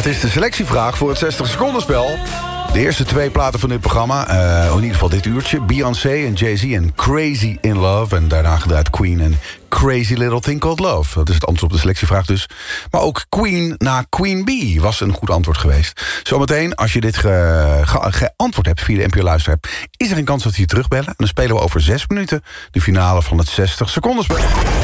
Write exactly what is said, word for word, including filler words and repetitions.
het is de selectievraag voor het zestig seconden spel. De eerste twee platen van dit programma, uh, in ieder geval dit uurtje. Beyoncé en Jay-Z en Crazy in Love. En daarna gedraaid Queen en Crazy Little Thing Called Love. Dat is het antwoord op de selectievraag dus. Maar ook Queen na Queen Bee was een goed antwoord geweest. Zometeen, als je dit ge, ge, geantwoord hebt via de N P O-luisteraar, is er een kans dat we je terugbellen. En dan spelen we over zes minuten de finale van het zestig seconden spel.